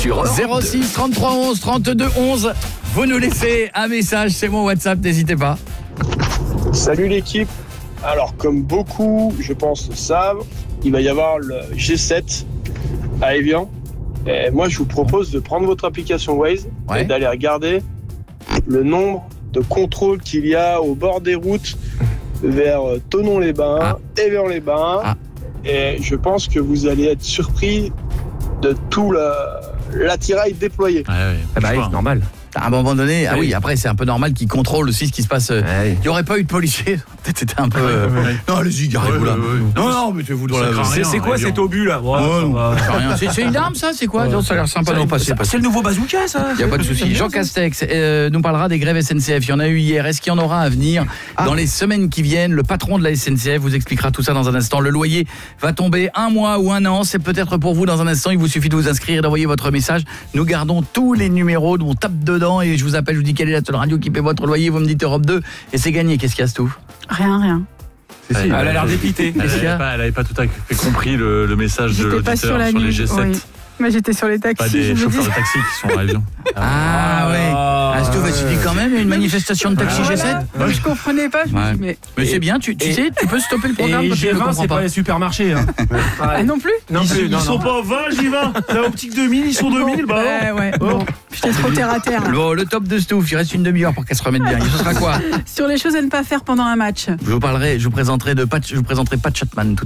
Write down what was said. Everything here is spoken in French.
sur Europe 06 33 11 32 11. Vous nous laissez un message, c'est mon WhatsApp, n'hésitez pas. Salut l'équipe. Alors comme beaucoup, je pense, le savent, il va y avoir le G7 à Évian. Et moi, je vous propose de prendre votre application Waze et d'aller regarder le nombre de contrôles qu'il y a au bord des routes vers Thonon-les-Bains, Évian-les-Bains. Et je pense que vous allez être surpris de tout l'attirail déployé. C'est normal. À un moment donné, après c'est un peu normal qu'ils contrôlent aussi ce qui se passe. Il n'y aurait pas eu de policiers. Peut-être c'était un peu. Non, allez-y, garez-vous là. Non, mettez-vous dans la. C'est quoi cet obus là? C'est une arme ça? C'est quoi? Ça a l'air sympa d'en passer. C'est le nouveau bazooka ça? Il n'y a pas de souci. Jean Castex nous parlera des grèves SNCF. Il y en a eu hier. Est-ce qu'il y en aura à venir dans les semaines qui viennent? Le patron de la SNCF vous expliquera tout ça dans un instant. Le loyer va tomber 1 mois ou 1 an. C'est peut-être pour vous dans un instant. Il vous suffit de vous inscrire et d'envoyer votre message. Nous gardons tous les numéros. On tape dedans et je vous appelle. Je vous dis quelle est la seule radio qui paie votre loyer. Vous me dites Europe 2 et c'est gagné. Qu'est-ce qu'il y a, Stouff? Rien. Elle a l'air dépitée. Elle n'avait pas tout à fait compris le message de l'auditeur sur les G7. Oui. Moi j'étais sur les taxis. Pas des chauffeurs de taxi qui sont à Évian. Stouff, tu dis quand même, il y a une manifestation de taxi G7. Donc je comprenais pas. Mais c'est bien, tu sais, tu peux stopper le programme. Et G20, c'est pas les supermarchés. Non plus. Ils sont pas 20, G20. La optique 2000, ils sont 2000. Bon. J'étais trop terre à terre. Bon, le top de Stouff, il reste une demi-heure pour qu'elle se remette bien. Ce sera quoi? Sur les choses à ne pas faire pendant un match. Je vous présenterai Pat Chapman.